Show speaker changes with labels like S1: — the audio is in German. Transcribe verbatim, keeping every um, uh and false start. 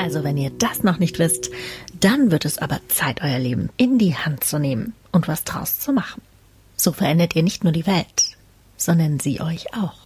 S1: Also wenn ihr das noch nicht wisst, dann wird es aber Zeit, euer Leben in die Hand zu nehmen und was draus zu machen. So verändert ihr nicht nur die Welt, sondern sie euch auch.